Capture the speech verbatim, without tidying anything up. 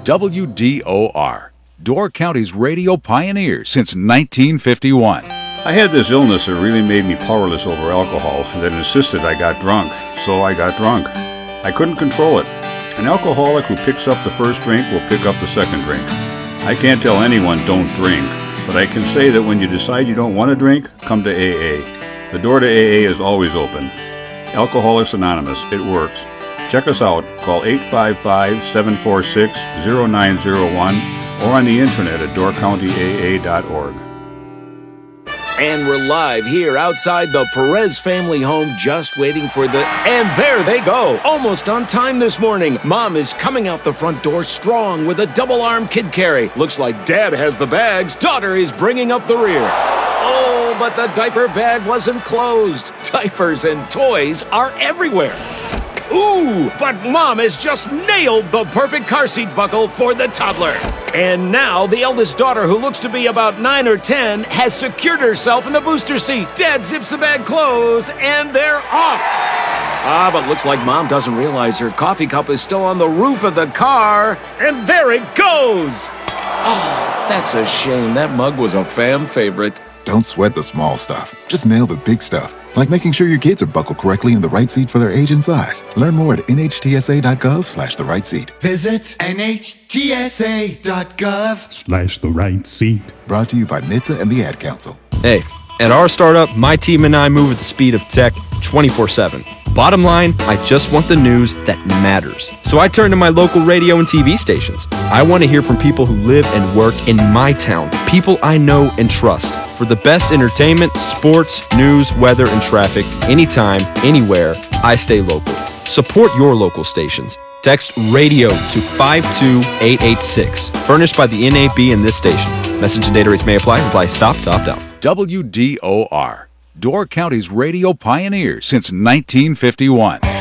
W D O R, Door County's radio pioneer since nineteen fifty-one. I had this illness that really made me powerless over alcohol and that insisted I got drunk, so I got drunk. I couldn't control it. An alcoholic who picks up the first drink will pick up the second drink. I can't tell anyone don't drink, but I can say that when you decide you don't want to drink, come to A A. The door to A A is always open. Alcoholics Anonymous, it works. Check us out. Call eight five five, seven four six, zero nine zero one or on the internet at door county A A dot org. And we're live here outside the Perez family home, just waiting for the... And there they go! Almost on time this morning. Mom is coming out the front door strong with a double-arm kid carry. Looks like Dad has the bags. Daughter is bringing up the rear. Oh, but the diaper bag wasn't closed. Diapers and toys are everywhere. Ooh, but Mom has just nailed the perfect car seat buckle for the toddler. And now the eldest daughter, who looks to be about nine or ten, has secured herself in the booster seat. Dad zips the bag closed, and they're off. Ah, but looks like Mom doesn't realize her coffee cup is still on the roof of the car. And there it goes. Oh, that's a shame. That mug was a fam favorite. Don't sweat the small stuff. Just nail the big stuff, like making sure your kids are buckled correctly in the right seat for their age and size. Learn more at N H T S A dot gov slash the right seat. Visit N H T S A dot gov slash the right seat. Brought to you by N H T S A and the Ad Council. Hey, at our startup, my team and I move at the speed of tech twenty-four seven. Bottom line, I just want the news that matters. So I turn to my local radio and T V stations. I want to hear from people who live and work in my town, people I know and trust. For the best entertainment, sports, news, weather, and traffic, anytime, anywhere, I stay local. Support your local stations. Text RADIO to five two eight eight six. Furnished by the N A B and this station. Message and data rates may apply. Reply stop to opt out. W D O R, Door County's radio pioneer since nineteen fifty-one.